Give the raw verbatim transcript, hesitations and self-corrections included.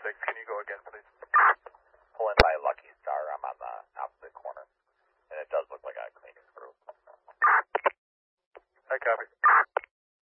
six, can you go again, please? Pull in by Lucky Star. I'm on the opposite corner. And it does look like I cleaned it through. I copy.